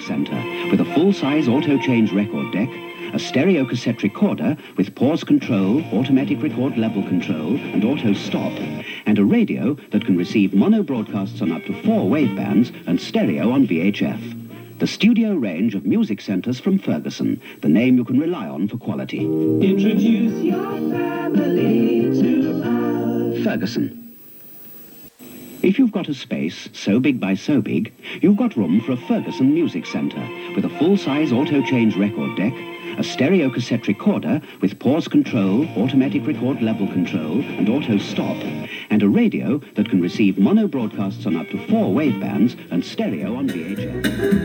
Center with a full-size auto-change record deck, a stereo cassette recorder with pause control, automatic record level control, and auto stop, and a radio that can receive mono broadcasts on up to 4 wavebands and stereo on VHF. The studio range of music centers from Ferguson, the name you can rely on for quality. Introduce your family to us. Ferguson. If you've got a space so big by so big, you've got room for a Ferguson music centre with a full-size auto-change record deck, a stereo cassette recorder with pause control, automatic record level control, and auto stop, and a radio that can receive mono broadcasts on up to 4 wavebands and stereo on VHF.